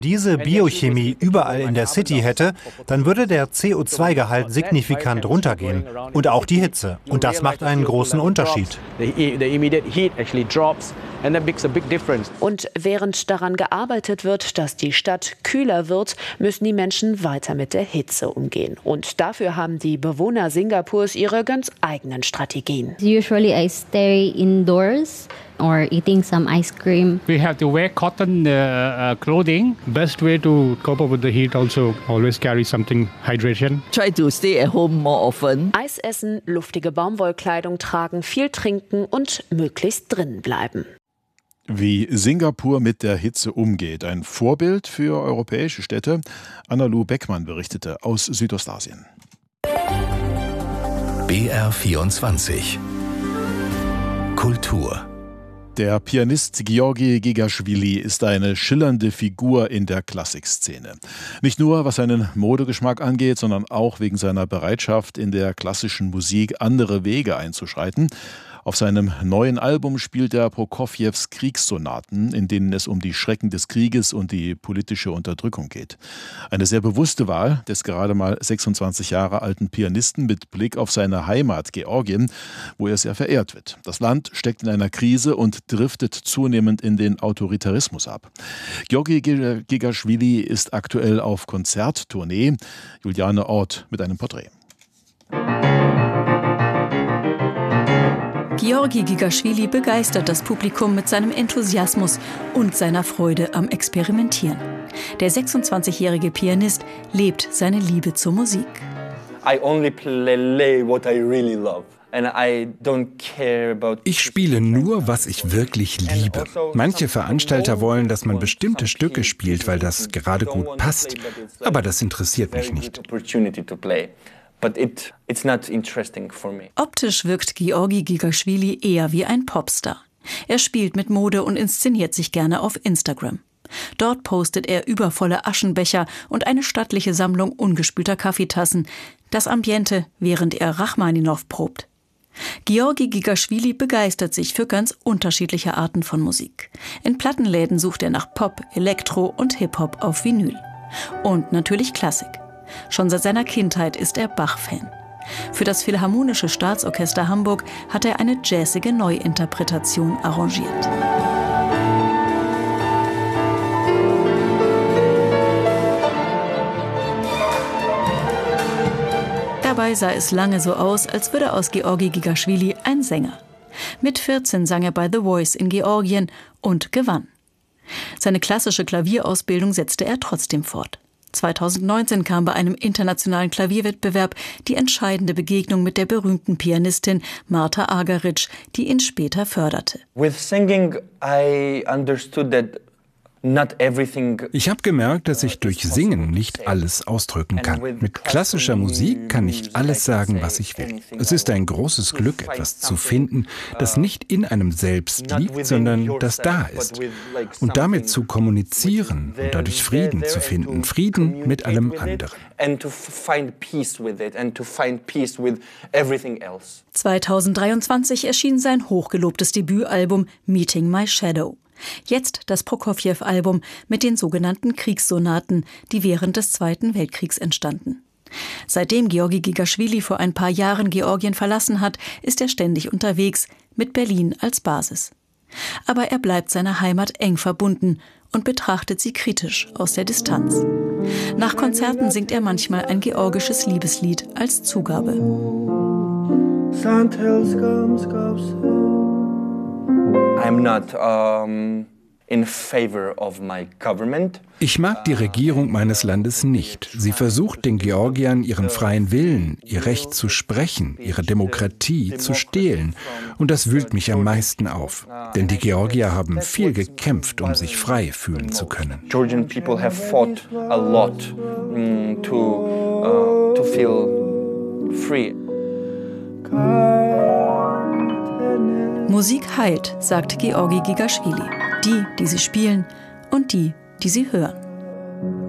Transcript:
diese Biochemie überall in der City hätte, dann würde der CO2-Gehalt signifikant runtergehen und auch die Hitze. Und das macht einen großen Unterschied. Und während daran gearbeitet wird, dass die Stadt kühler wird, müssen die Menschen weiter mit der Hitze umgehen. Und dafür haben die Bewohner Singapurs ihre ganz eigenen Strategien. Usually I stay indoors or eating some ice cream. We have to wear cotton clothing. Best way to cope up with the heat also always carry something hydration. Try to stay at home more often. Eis essen, luftige Baumwollkleidung tragen, viel trinken und möglichst drinnen bleiben. Wie Singapur mit der Hitze umgeht. Ein Vorbild für europäische Städte. Anna-Lu Beckmann berichtete aus Südostasien. BR24 Kultur. Der Pianist Georgi Gigaschwili ist eine schillernde Figur in der Klassikszene. Nicht nur was seinen Modegeschmack angeht, sondern auch wegen seiner Bereitschaft, in der klassischen Musik andere Wege einzuschreiten. Auf seinem neuen Album spielt er Prokofjews Kriegssonaten, in denen es um die Schrecken des Krieges und die politische Unterdrückung geht. Eine sehr bewusste Wahl des gerade mal 26 Jahre alten Pianisten mit Blick auf seine Heimat Georgien, wo er sehr verehrt wird. Das Land steckt in einer Krise und driftet zunehmend in den Autoritarismus ab. Georgi Gigaschwili ist aktuell auf Konzerttournee. Juliane Ort mit einem Porträt. Georgi Gigaschwili begeistert das Publikum mit seinem Enthusiasmus und seiner Freude am Experimentieren. Der 26-jährige Pianist lebt seine Liebe zur Musik. Ich spiele nur, was ich wirklich liebe. Manche Veranstalter wollen, dass man bestimmte Stücke spielt, weil das gerade gut passt. Aber das interessiert mich nicht. Optisch wirkt Georgi Gigaschwili eher wie ein Popstar. Er spielt mit Mode und inszeniert sich gerne auf Instagram. Dort postet er übervolle Aschenbecher und eine stattliche Sammlung ungespülter Kaffeetassen. Das Ambiente, während er Rachmaninow probt. Georgi Gigaschwili begeistert sich für ganz unterschiedliche Arten von Musik. In Plattenläden sucht er nach Pop, Elektro und Hip-Hop auf Vinyl. Und natürlich Klassik. Schon seit seiner Kindheit ist er Bach-Fan. Für das Philharmonische Staatsorchester Hamburg hat er eine jazzige Neuinterpretation arrangiert. Dabei sah es lange so aus, als würde aus Georgi Gigaschwili ein Sänger. Mit 14 sang er bei The Voice in Georgien und gewann. Seine klassische Klavierausbildung setzte er trotzdem fort. 2019 kam bei einem internationalen Klavierwettbewerb die entscheidende Begegnung mit der berühmten Pianistin Marta Argerich, die ihn später förderte. With singing, I understood that ich habe gemerkt, dass ich durch Singen nicht alles ausdrücken kann. Mit klassischer Musik kann ich alles sagen, was ich will. Es ist ein großes Glück, etwas zu finden, das nicht in einem selbst liegt, sondern das da ist. Und damit zu kommunizieren und dadurch Frieden zu finden, Frieden mit allem anderen. 2023 erschien sein hochgelobtes Debütalbum Meeting My Shadow. Jetzt das Prokofjew-Album mit den sogenannten Kriegssonaten, die während des Zweiten Weltkriegs entstanden. Seitdem Georgi Gigaschwili vor ein paar Jahren Georgien verlassen hat, ist er ständig unterwegs, mit Berlin als Basis. Aber er bleibt seiner Heimat eng verbunden und betrachtet sie kritisch aus der Distanz. Nach Konzerten singt er manchmal ein georgisches Liebeslied als Zugabe. Ich mag die Regierung meines Landes nicht. Sie versucht den Georgiern ihren freien Willen, ihr Recht zu sprechen, ihre Demokratie zu stehlen. Und das wühlt mich am meisten auf. Denn die Georgier haben viel gekämpft, um sich frei fühlen zu können. Georgian people have fought a lot to feel free. Musik heilt, sagt Georgi Gigaschwili. Die sie spielen und die sie hören.